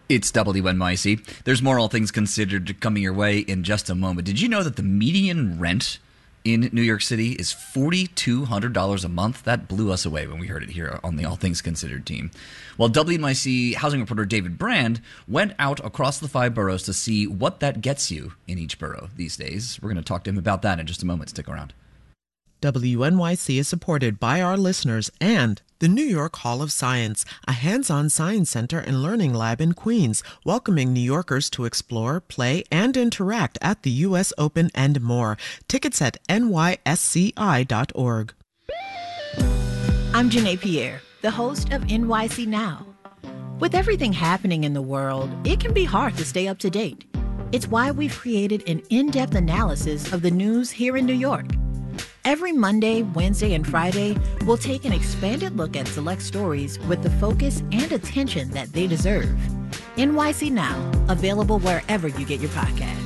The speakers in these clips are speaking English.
It's WNYC. There's more All Things Considered coming your way in just a moment. Did you know that the median rent in New York City is $4,200 a month? That blew us away when we heard it here on the All Things Considered team. Well, WNYC housing reporter David Brand went out across the 5 boroughs to see what that gets you in each borough these days. We're going to talk to him about that in just a moment. Stick around. WNYC is supported by our listeners and the New York Hall of Science, a hands-on science center and learning lab in Queens, welcoming New Yorkers to explore, play, and interact at the U.S. Open and more. Tickets at nysci.org. I'm Janae Pierre, the host of NYC Now. With everything happening in the world, it can be hard to stay up to date. It's why we've created an in-depth analysis of the news here in New York. Every Monday, Wednesday, and Friday, we'll take an expanded look at select stories with the focus and attention that they deserve. NYC Now, available wherever you get your podcasts.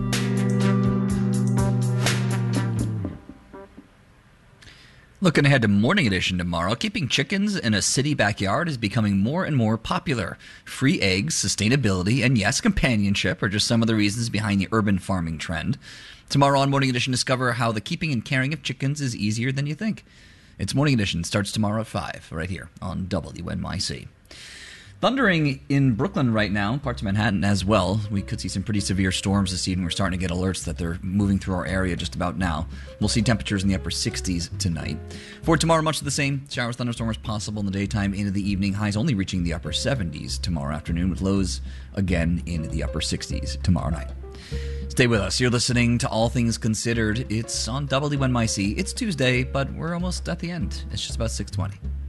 Looking ahead to Morning Edition tomorrow, keeping chickens in a city backyard is becoming more and more popular. Free eggs, sustainability, and yes, companionship are just some of the reasons behind the urban farming trend. Tomorrow on Morning Edition, discover how the keeping and caring of chickens is easier than you think. It's Morning Edition, starts tomorrow at 5, right here on WNYC. Thundering in Brooklyn right now, parts of Manhattan as well. We could see some pretty severe storms this evening. We're starting to get alerts that they're moving through our area just about now. We'll see temperatures in the upper 60s tonight. For tomorrow, much of the same. Showers, thunderstorms possible in the daytime into the evening. Highs only reaching the upper 70s tomorrow afternoon, with lows again in the upper 60s tomorrow night. Stay with us. You're listening to All Things Considered. It's on WNYC. It's Tuesday, but we're almost at the end. It's just about 6:20.